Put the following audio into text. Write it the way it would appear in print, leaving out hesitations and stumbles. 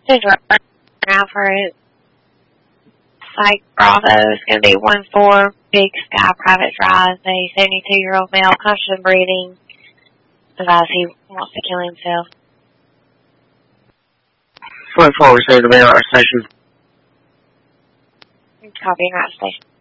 Just right now for it. Psych Bravo is going to be 1-4, Big Sky Private Drive. A 72-year-old male, conscious of breathing, advised he wants to kill himself. 1-4, received the mail at our station. Copy, right station.